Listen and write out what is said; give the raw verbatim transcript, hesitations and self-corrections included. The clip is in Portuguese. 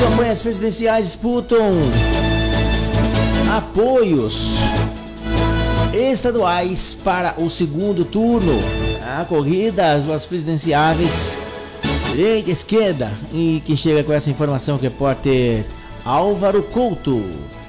Campanhas presidenciais disputam apoios estaduais para o segundo turno. A corrida, as votos presidenciáveis, direita, esquerda. E quem chega com essa informação é o repórter Álvaro Couto.